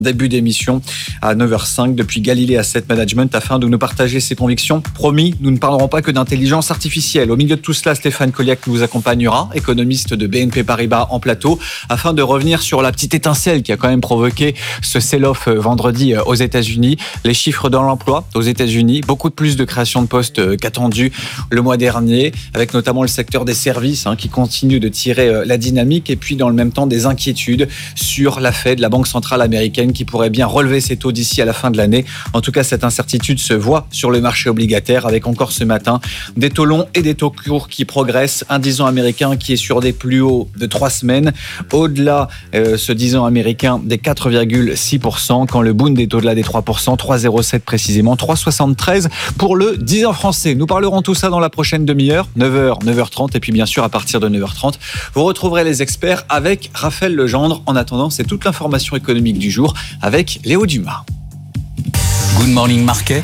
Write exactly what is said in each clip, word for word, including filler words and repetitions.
Début d'émission à neuf heures cinq depuis Galilée Asset Management afin de nous partager ses convictions. Promis, nous ne parlerons pas que d'intelligence artificielle. Au milieu de tout cela, Stéphane Colliac nous accompagnera, économiste de B N P Paribas en plateau, afin de revenir sur la petite étincelle qui a quand même provoqué ce sell-off vendredi aux États-Unis. Les chiffres dans l'emploi aux États-Unis, beaucoup de plus de création de postes qu'attendu le mois dernier, avec notamment le secteur des services hein, qui continue de tirer la dynamique et puis dans le même temps des inquiétudes sur la Fed, la Banque centrale américaine, qui pourrait bien relever ses taux d'ici à la fin de l'année. En tout cas, cette incertitude se voit sur le marché obligataire avec encore ce matin des taux longs et des taux courts qui progressent. Un dix ans américain qui est sur des plus hauts de trois semaines. Au-delà, euh, ce dix ans américain des quatre virgule six pour cent quand le Bund est au-delà des trois pour cent, trois virgule zéro sept précisément, trois virgule soixante-treize pour le dix ans français. Nous parlerons tout ça dans la prochaine demi-heure, neuf heures, neuf heures trente et puis bien sûr à partir de neuf heures trente, vous retrouverez les experts avec Raphaël Legendre. En attendant, c'est toute l'information économique du jour avec Léo Dumas. Good Morning Market,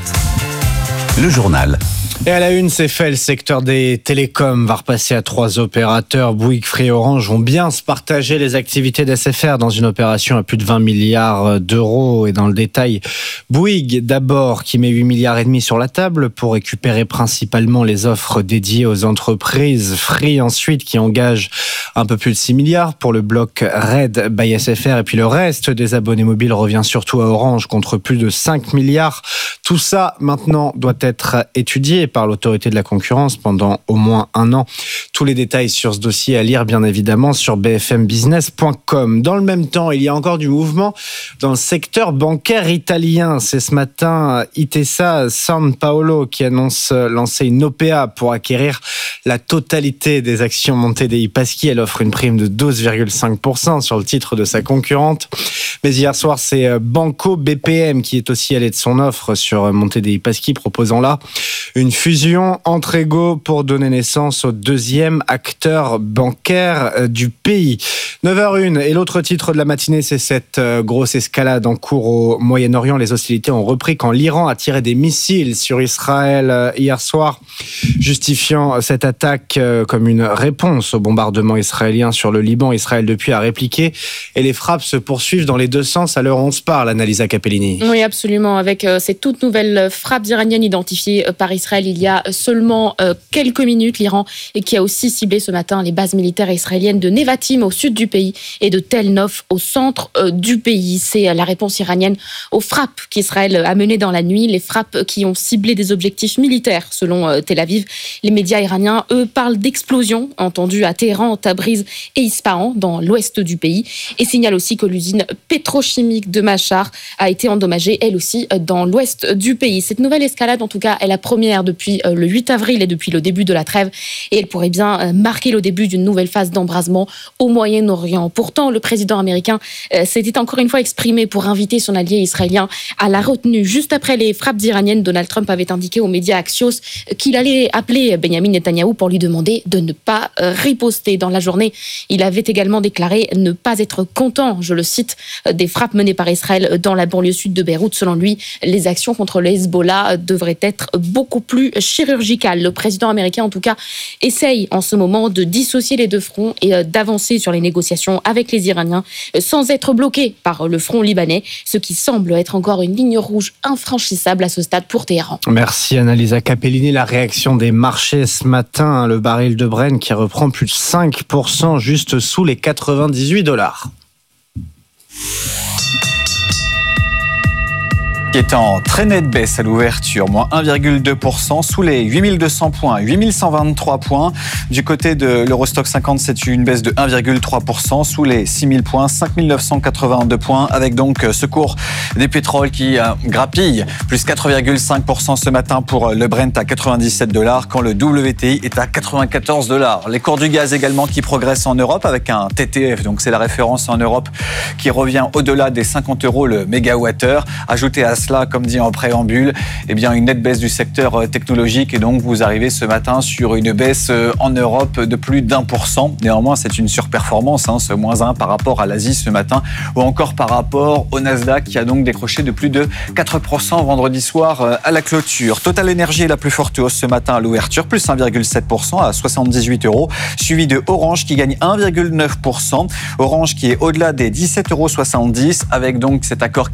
le journal. Et à la une, c'est fait, le secteur des télécoms va repasser à trois opérateurs. Bouygues, Free et Orange vont bien se partager les activités d'S F R dans une opération à plus de vingt milliards d'euros. Et dans le détail, Bouygues d'abord qui met huit milliards et demi sur la table pour récupérer principalement les offres dédiées aux entreprises. Free ensuite qui engage un peu plus de six milliards pour le bloc Red by S F R. Et puis le reste des abonnés mobiles revient surtout à Orange contre plus de cinq milliards. Tout ça maintenant doit être étudié par l'autorité de la concurrence pendant au moins un an. Tous les détails sur ce dossier à lire bien évidemment sur b f m business point com. Dans le même temps, il y a encore du mouvement dans le secteur bancaire italien. C'est ce matin Intesa Sanpaolo qui annonce lancer une O P A pour acquérir la totalité des actions Monte dei Paschi. Elle offre une prime de douze virgule cinq pour cent sur le titre de sa concurrente. Mais hier soir, c'est Banco B P M qui est aussi allé de son offre sur Monte dei Paschi, proposant là une fusion entre égaux pour donner naissance au deuxième acteur bancaire du pays. neuf heures une et l'autre titre de la matinée, c'est cette grosse escalade en cours au Moyen-Orient. Les hostilités ont repris quand l'Iran a tiré des missiles sur Israël hier soir, justifiant cette attaque comme une réponse au bombardement israélien sur le Liban. Israël depuis a répliqué et les frappes se poursuivent dans les deux sens à l'heure où on se parle, Annalisa Capellini. Oui, absolument. Avec ces toutes nouvelles frappes iraniennes identifiées par Israël il y a seulement quelques minutes, l'Iran qui a aussi ciblé ce matin les bases militaires israéliennes de Nevatim au sud du pays et de Tel Nof au centre du pays. C'est la réponse iranienne aux frappes qu'Israël a menées dans la nuit, les frappes qui ont ciblé des objectifs militaires selon Tel Aviv. Les médias iraniens, eux, parlent d'explosions entendues à Téhéran, Tabriz et Ispahan dans l'ouest du pays et signalent aussi que l'usine pétrochimique de Machar a été endommagée, elle aussi, dans l'ouest du pays. Cette nouvelle escalade, en tout cas, est la première depuis le huit avril et depuis le début de la trêve et elle pourrait bien marquer le début d'une nouvelle phase d'embrasement au Moyen-Orient. Pourtant, le président américain s'était encore une fois exprimé pour inviter son allié israélien à la retenue. Juste après les frappes iraniennes, Donald Trump avait indiqué aux médias Axios qu'il allait appeler Benjamin Netanyahou pour lui demander de ne pas riposter. Dans la journée, il avait également déclaré ne pas être content, je le cite, des frappes menées par Israël dans la banlieue sud de Beyrouth. Selon lui, les actions contre le Hezbollah devraient être beaucoup plus chirurgicales. Le président américain, en tout cas, essaye en ce moment de dissocier les deux fronts et d'avancer sur les négociations avec les Iraniens sans être bloqué par le front libanais, ce qui semble être encore une ligne rouge infranchissable à ce stade pour Téhéran. Merci Annalisa Capellini. La réaction des marchés ce matin, le baril de Brent qui reprend plus de cinq pour cent juste sous les quatre-vingt-dix-huit dollars. Qui est en très nette baisse à l'ouverture, moins un virgule deux pour cent sous les huit mille deux cents points, huit mille cent vingt-trois points. Du côté de l'Eurostock cinquante, c'est une baisse de un virgule trois pour cent sous les six mille points, cinq mille neuf cent quatre-vingt-deux points, avec donc ce cours des pétroles qui euh, grappille, plus quatre virgule cinq pour cent ce matin pour le Brent à quatre-vingt-dix-sept dollars, quand le W T I est à quatre-vingt-quatorze dollars. Les cours du gaz également qui progressent en Europe avec un T T F, donc c'est la référence en Europe, qui revient au-delà des cinquante euros le mégawattheure. Ajouté à cela, comme dit en préambule, eh bien une nette baisse du secteur technologique et donc vous arrivez ce matin sur une baisse en Europe de plus d'un pour cent. Néanmoins, c'est une surperformance, hein, ce moins un par rapport à l'Asie ce matin ou encore par rapport au Nasdaq qui a donc décroché de plus de quatre pour cent vendredi soir à la clôture. Total Energy est la plus forte hausse ce matin à l'ouverture, plus un virgule sept pour cent à soixante-dix-huit euros, suivi de Orange qui gagne un virgule neuf pour cent. Orange qui est au-delà des dix-sept euros soixante-dix avec donc cet accord